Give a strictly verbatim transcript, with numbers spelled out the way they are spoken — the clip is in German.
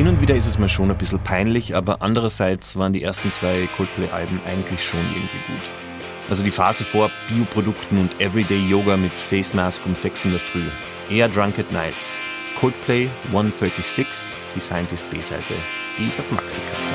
Hin und wieder ist es mir schon ein bisschen peinlich, aber andererseits waren die ersten zwei Coldplay-Alben eigentlich schon irgendwie gut. Also die Phase vor Bioprodukten und Everyday Yoga mit Face Mask um sechs in der Früh. Eher Drunk at Night. Coldplay one thirty-six, die Scientist B-Seite, die ich auf Maxi gehabt habe.